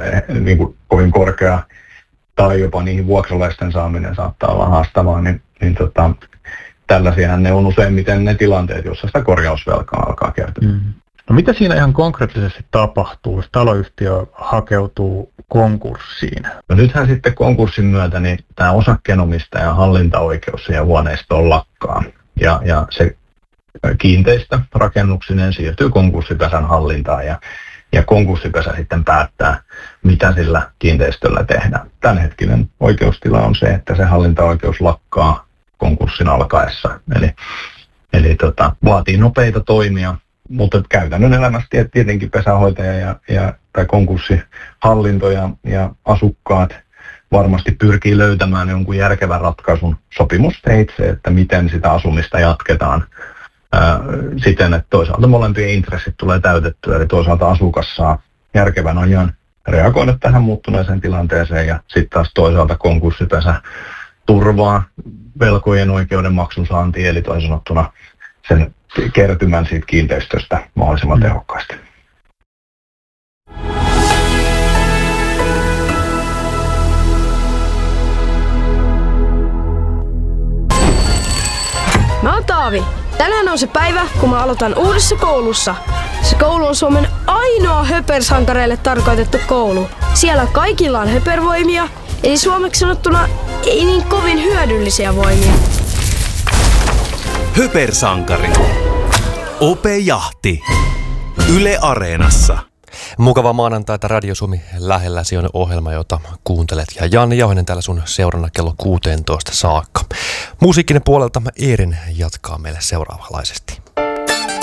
niin kuin kovin korkea tai jopa niihin vuokralaisten saaminen saattaa olla haastavaa, niin tällaisiahan ne on useimmiten ne tilanteet, joissa sitä korjausvelkaa alkaa kertyä. No mitä siinä ihan konkreettisesti tapahtuu, jos taloyhtiö hakeutuu konkurssiin? No nythän sitten konkurssin myötä niin tämä osakkeenomistajan hallintaoikeus ja huoneistoon lakkaa. Ja se kiinteistö rakennuksineen siirtyy konkurssipesän hallintaan ja konkurssipesä sitten päättää, mitä sillä kiinteistöllä tehdään. Tämänhetkinen oikeustila on se, että se hallintaoikeus lakkaa konkurssin alkaessa. Eli vaatii nopeita toimia, mutta käytännön elämässä tietenkin pesänhoitaja tai konkurssihallinto ja asukkaat varmasti pyrkii löytämään jonkun järkevän ratkaisun sopimusteitse, että miten sitä asumista jatketaan siten, että toisaalta molempien intressit tulee täytettyä, eli toisaalta asukas saa järkevän ajan reagoida tähän muuttuneeseen tilanteeseen ja sitten taas toisaalta konkurssipesä turvaa velkojen oikeuden maksun saantiin, eli toisin sanottuna sen kertymän siitä kiinteistöstä mahdollisimman tehokkaasti. Mä oon Taavi. Tänään on se päivä, kun mä aloitan uudessa koulussa. Se koulu on Suomen ainoa höpersankareille tarkoitettu koulu. Siellä kaikilla on höpervoimia, eli suomeksi sanottuna ei niin kovin hyödyllisiä voimia. Höpersankari. Ope Jahti. Yle Areenassa. Mukavaa maanantaita Radio Suomi lähelläsi on ohjelma, jota kuuntelet. Ja Janne Jauhinen täällä sun seurana kello 16 saakka. Musiikkinen puolelta Eerin jatkaa meille seuraavalaisesti.